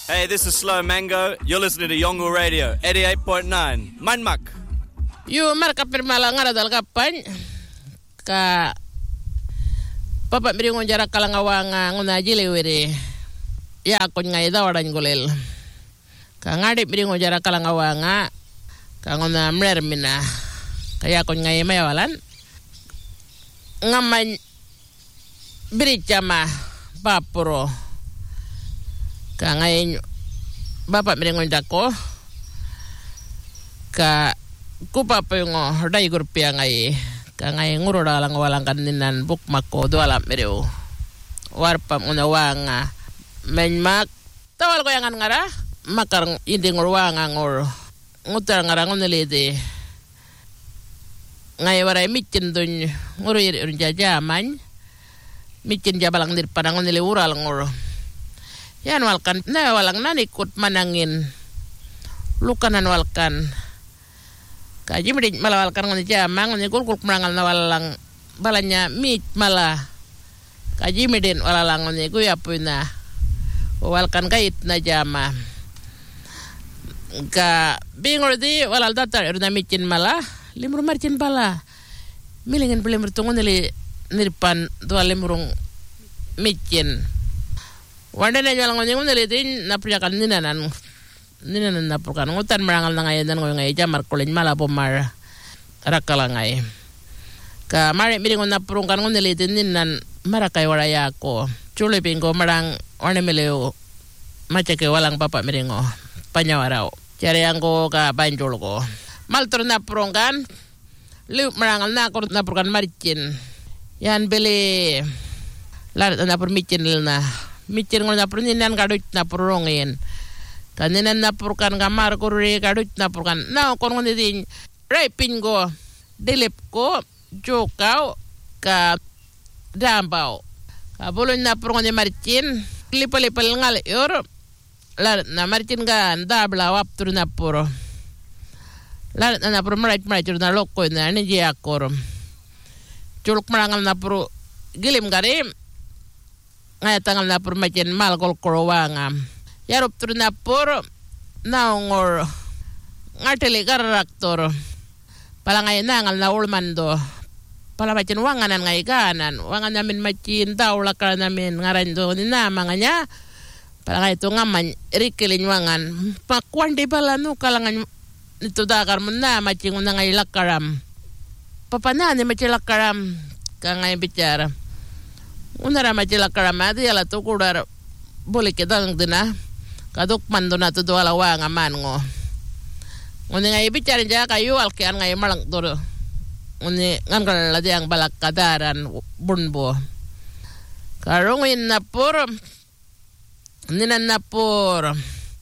Hey, this is Slow Mango. You're listening to Yongle Radio, 88.9. Manmak. Yu marka pirmala ngaradal kapan ka papa miringon jarak kalangawanga nguna jilewere ya kon ngai dawadan golel ka ngade miringon jarak kalangawanga ka ngona mlermina kaya kon ngai mayawalan ngaman birichama papuro ka ngai bapak miringon dako ka kupa pengo dai gurpia ngai ka ngai nguro dalang walang kaninan buk mako doala mereu warpam una wanga menmak tawal ko yangan ngara makar indi ngor wanga ngor ngutar ngara ngonelede ngai warai micin dun ngoro yir jajaman micin jabalang dir padang ngonele ural ngor yan walkan na walang nanikut manangin lukanan walkan kaji medit malawal kan ngoni jamang ngoni kulkul merangal nawalang balanya mit malah kaji medin walalang ngoni ku ya puina walkan kait na jama ka bingor di walal datar urna micin malah limur marcin bala milingen pelimur tungun nili nirpan dua limurung micin wandana jalang ngoni ngoni din napriakan ninanan napurkan ngutan merangal na ngayon dan ngay jamar kulin mala pomar rakalangai ka mari miringon napurungkan ngun nilitin ninan marakay waraya ko chulipin ko marang orne meleo machake walang papa miringo panyawarao cariang ko ka banjol ko maltur napurungkan liup merangal na ko napurkan maricin yan beli larat napur micin lilna micin ngun napur ninan kadut napurungin kaninan napurkan kamar kuri kadut napurkan na kon ngoni din raipin go delep ko jokau ka dambau ka bolon napurkan ni marcin lipal ngal yor la na marcin ga dabla wap tur napuro la na napur marai tur na lokko na ni je akor juluk marangal napuru gilim garim ngaya tangal napur marcin mal kol korowangam yarup tur napur naungor ngateli karaktor pala ngay nangal na ulmando pala macin wanganan ngay kanan wangan namin macin taula ka namin ngaran do ni namanganya pala ngay to ngaman rikilin wangan pakwandi pala no kalangan nito dakar mo na macin una ngay lakaram papana ni macin lakaram ka ngay bicara unara macin lakaram adi ala to kudar boleh kita dina kaduk mando na to wala wanga man ngo ngoni ngai bicara ja kayu alkian ngai malang doro ngoni ngan la diang balak kadaran bunbo karongin napur ninan napur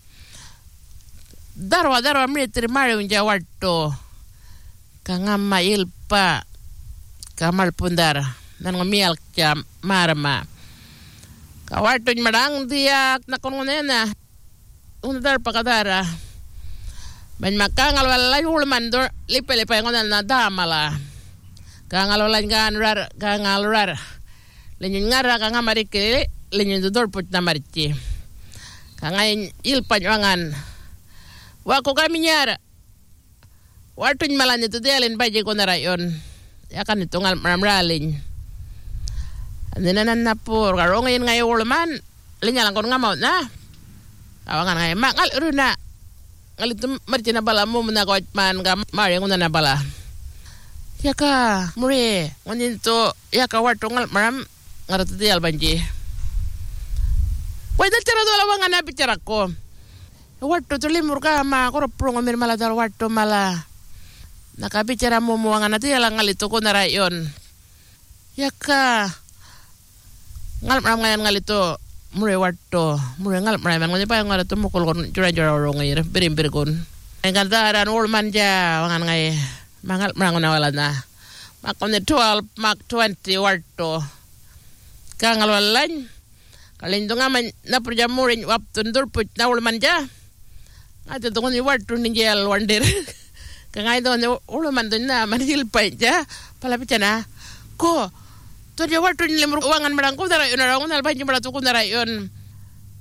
darwa military mari unja watto kangama ilpa kamal pundar nan ngomial jam marma kawarto marang diak nakongonena undar pakadara ban makangal walay ulmandor lipele ngonan na damala kangalolay kangalrar lenyun ngara kangamarike lenyun dor put na marchi kangain ilpan wangan wako kami nyara watun malan itu dialin baje ko na rayon yakan itu ngal ramralin nenanan napur karongin ngay ulman linyalang kon ngamaw na awangan ngay mangal runa ngalitum marchina bala mo menakot man ga mari nguna na bala yaka muri ngonin to yaka watongal maram ngaratial banji wai dal cara dola wangan na bicara ko watto to limur ka ma ko prongo mir mala dal watto mala nakabicara mo wangan na tiala ngalito ko na rayon yaka ngal maram ngalito mure watto mure ngal maram ngoni pa ngara to mukul kon jura rongir berim bergon engantaran ul manja wangan ngai mangal maram na wala na makon 12 mak 20 watto kangal walan kalin to ngaman na perjamurin waptun durput na ul manja ate to ngoni watto ni gel wander kangai to ul manja na manil pa ja pala pichana ko to dia watto ni lemur wangan marang ko dara yon arang nal banjim bala to ko dara yon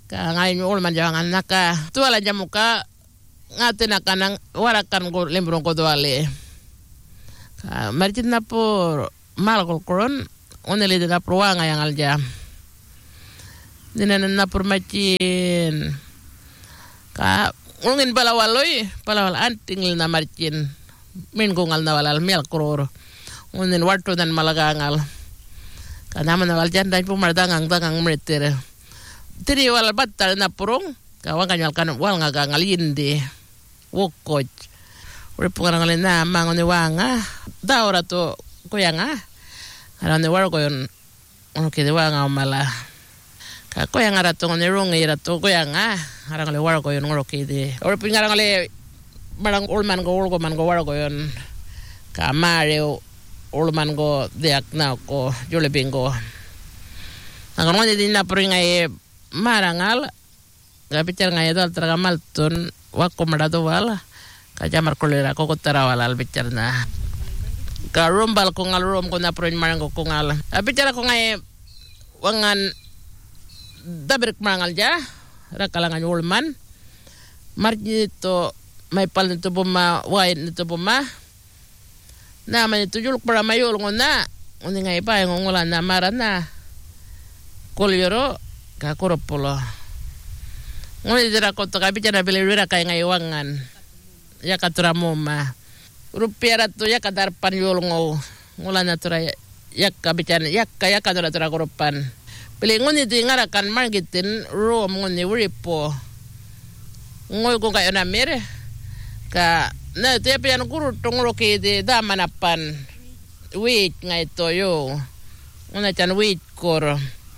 Ka ngayon ulman jangan naka. Tuala jamuka ngatin akan warakan ko limbrong ko tuali. Ka marcin na po malkol koron oneli na pruanga yang alja. Dinanan na por marcin. Ka ungin palawal anting na marcin. Min gungal na walal mial kror. Unin warto dan malagangal. Ka naman na waljan dan pumardangang meter. Tiri wal batal na purong kawan kanyal kan wal ngagangal yindi wokoj uri pungarang na mangon ni wanga daura to koyanga aran ni war koyon ono ke wanga mala ka koyanga rato ni rong ira to koyanga arang le war koyon ngoro ke de uri pungarang le marang ulman go war koyon ka mareo ulman go deak na ko jole bingo nang ngone din na puringai marangal gapichar ngai dal tragamal tun wako marado wala kajamar kolera ko tarawal al bichar na karumbal ko ngal rom ko na proin marango ko ngal apichar ko ngai wangan dabrik marangal ja rakalangan ulman marji to may pal nito buma wain nito buma na man ito juluk para mayul ngona uni ngai pa ngolan na marana kolyoro ka koropolo ngoni dira ko to kabicara bilira kay ngaywangan ya katura moma rupiara to ya kadarpan yolngo ngula natura ya kabicara ya kaya katura koropan pili ngoni di ngarakan margitin rom ngoni uripo ngoy ko kayo na mere ka na te pian guru tongro ke de da manapan wait ngai to yo ngona chan wait kor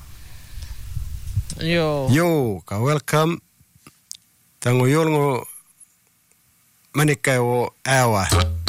Yo, ka welcome. Tango yolngo manikai wo awa.